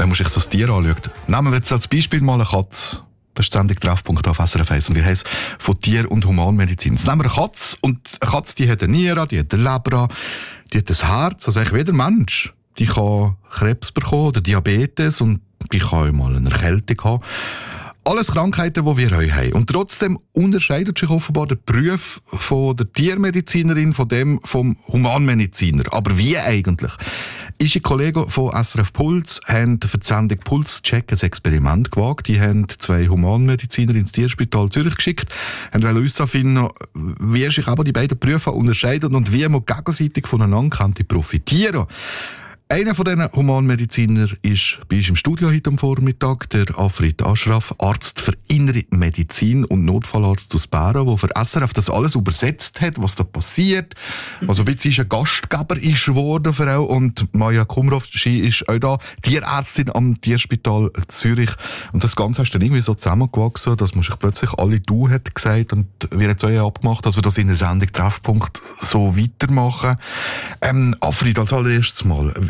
wenn man sich so ein Tier anschaut. Nehmen wir jetzt als Beispiel mal eine Katze. Das ist ständig Treffpunkt auf SRF 1 und wir heißen von Tier- und Humanmedizin. Jetzt nehmen wir eine Katze und eine Katze, die hat eine Niere, die hat eine Leber, die hat ein Herz, also eigentlich wie der Mensch. Die kann Krebs bekommen oder Diabetes und die kann auch mal eine Erkältung haben. Alles Krankheiten, die wir heute haben. Und trotzdem unterscheidet sich offenbar der Beruf von der Tiermedizinerin von dem vom Humanmediziner. Aber wie eigentlich? Unsere Kollegen von SRF Puls haben für die Sendung Pulscheck ein Experiment gewagt. Die haben 2 Humanmediziner ins Tierspital Zürich geschickt, haben uns herausfinden, wie sich aber die beiden Berufe unterscheiden und wie man gegenseitig voneinander profitieren kann. Einer von diesen Humanmediziner ist bei uns im Studio heute am Vormittag, der Afrit Ashraf, Arzt für Innere Medizin und Notfallarzt aus Bären, der für SRF das alles übersetzt hat, was da passiert. Also ein bisschen ein Gastgeber ist geworden für auch. Und Maja Kumrov, sie ist auch da, Tierärztin am Tierspital Zürich. Und das Ganze hast du dann irgendwie so zusammengewachsen, dass man sich plötzlich alle «du» hat gesagt und wir haben es auch abgemacht, dass wir das in der Sendung Treffpunkt so weitermachen. Afrit, als allererstes mal,